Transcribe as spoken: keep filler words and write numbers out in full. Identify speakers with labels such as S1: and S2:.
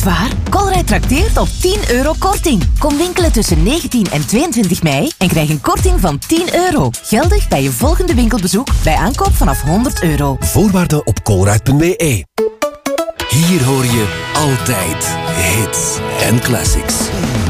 S1: Echt waar? Colruyt trakteert op tien euro korting. Kom winkelen tussen negentien en tweeëntwintig mei en krijg een korting van tien euro. Geldig bij je volgende winkelbezoek bij aankoop vanaf honderd euro.
S2: Voorwaarden op colruyt punt b e. Hier hoor je altijd hits en classics.